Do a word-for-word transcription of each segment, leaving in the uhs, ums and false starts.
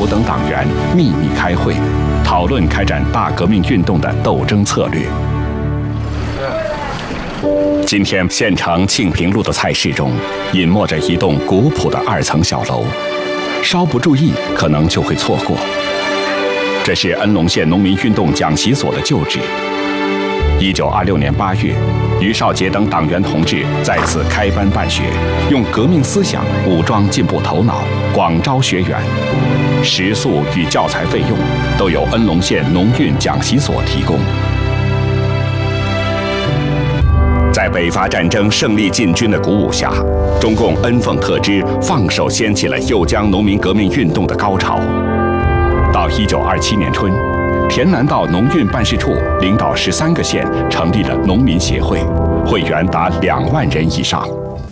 福等党员秘密开会，讨论开展大革命运动的斗争策略。今天县城庆平路的菜市中，隐没着一栋古朴的二层小楼，稍不注意可能就会错过。这是恩隆县农民运动讲习所的旧址。一九二六年八月，于少杰等党员同志在此开班办学，用革命思想武装进步头脑，广招学员。食宿与教材费用都由恩隆县农运讲习所提供。在北伐战争胜利进军的鼓舞下，中共恩奉特支放手掀起了右江农民革命运动的高潮。到一九二七年春，田南道农运办事处领导十三个县成立了农民协会，会员达两万人以上。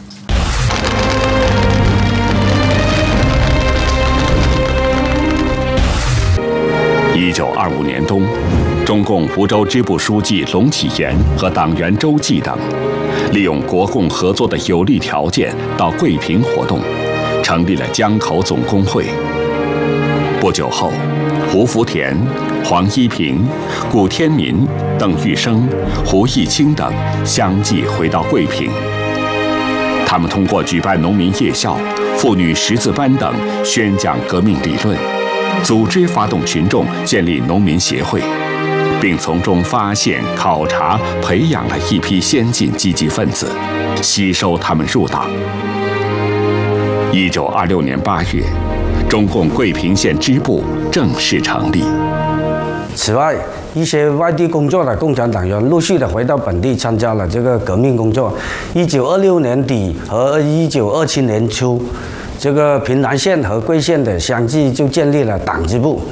一九二五年冬，中共福州支部书记龙启言和党员周济等，利用国共合作的有利条件到桂平活动，成立了江口总工会。不久后，胡福田、黄一平、顾天民、邓玉生、胡义清等相继回到桂平。他们通过举办农民夜校、妇女识字班等，宣讲革命理论，组织发动群众建立农民协会，并从中发现、考察、培养了一批先进积极分子，吸收他们入党。一九二六年八月，中共桂平县支部正式成立。 此外，一些外地工作的共产党员陆续的回到本地参加了这个革命工作。一九二六年底和一九二七年初，这个平南县和桂县的相继就建立了党支部。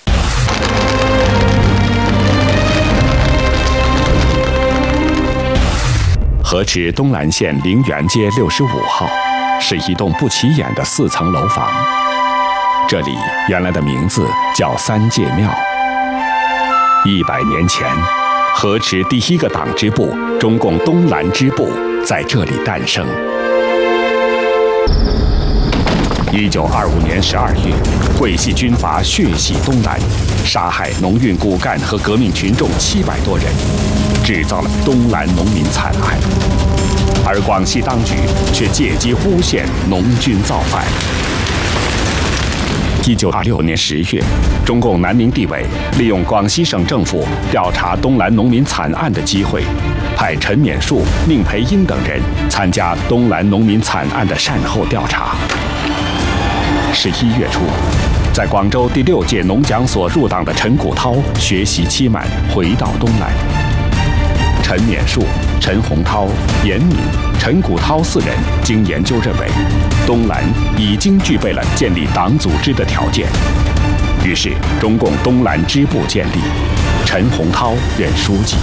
河池东兰县陵园街六十五号是一栋不起眼的四层楼房，这里原来的名字叫三界庙。一百年前，河池第一个党支部中共东兰支部在这里诞生。一九二五年十二月，桂系军阀血洗东兰，杀害农运骨干和革命群众七百多人，制造了东兰农民惨案。而广西当局却借机诬陷农军造反。一九二六年十月，中共南宁地委利用广西省政府调查东兰农民惨案的机会，派陈勉树、宁培英等人参加东兰农民惨案的善后调查。十一月初，在广州第六届农讲所入党的陈谷涛学习期满，回到东兰。陈勉树、陈洪涛、严敏、陈谷涛四人经研究认为，东兰已经具备了建立党组织的条件，于是中共东兰支部建立，陈洪涛任书记。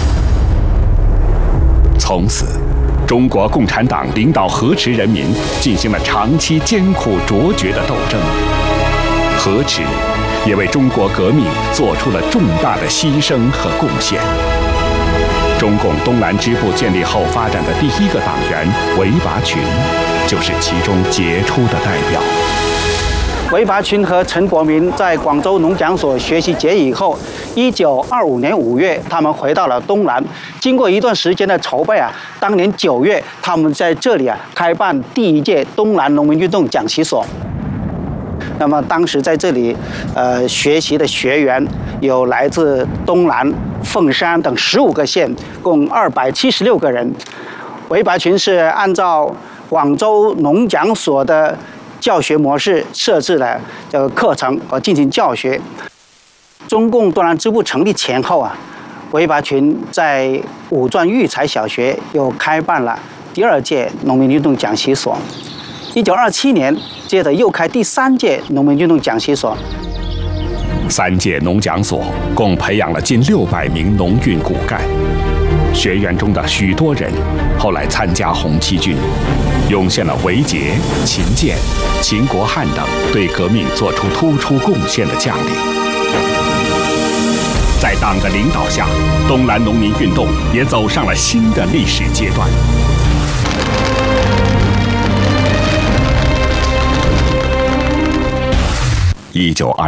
从此，中国共产党领导河池人民进行了长期艰苦卓绝的斗争，河池也为中国革命做出了重大的牺牲和贡献。中共东兰支部建立后发展的第一个党员韦拔群，就是其中杰出的代表。 韦拔群和陈国民在广州农讲所学习结以后，一九二五年五月，他们回到了东兰。经过一段时间的筹备啊，当年九月，他们在这里啊开办第一届东兰农民运动讲习所。那么当时在这里，呃，学习的学员有来自东兰、凤山等十五个县，共二百七十六个人。韦拔群是按照广州农讲所的教学模式设置了这个课程和进行教学。中共东兰支部成立前后啊，韦拔群在武庄育才小学又开办了第二届农民运动讲习所。一九二七年，接着又开第三届农民运动讲习所。 三届农讲所共培养了近六百名农运骨干，学员中的许多人后来参加红七军，涌现了韦杰、秦建、秦国汉等对革命做出突出贡献的将领。在党的领导下，东兰农民运动也走上了新的历史阶段。一九二